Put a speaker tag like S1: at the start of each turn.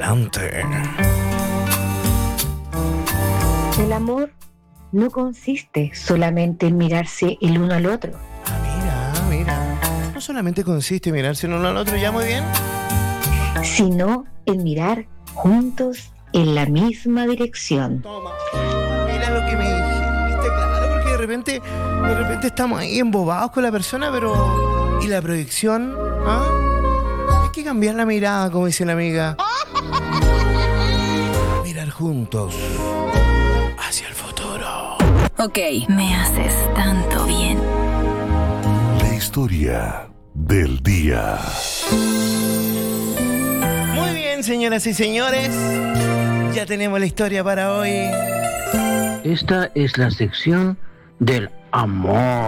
S1: adelante.
S2: El amor no consiste solamente en mirarse el uno al otro.
S1: Mira. No solamente consiste en mirarse el uno al otro, ya muy bien,
S2: sino en mirar juntos en la misma dirección.
S1: Toma. Mira lo que me dijiste, claro, porque de repente estamos ahí embobados con la persona, pero... ¿Y la proyección? ¿Ah? Hay que cambiar la mirada, como dice la amiga. Mirar juntos hacia el futuro.
S3: Ok, me haces tanto bien.
S4: La historia del día.
S1: Muy bien, señoras y señores. Ya tenemos la historia para hoy.
S5: Esta es la sección del amor.